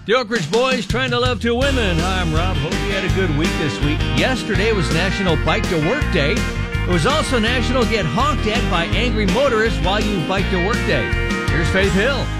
The Oak Ridge Boys trying to love two women. Hi, I'm Rob. Hope you had a good week this week. Yesterday was National Bike to Work Day. It was also National Get Honked At by Angry Motorists While You Bike to Work Day. Here's Faith Hill.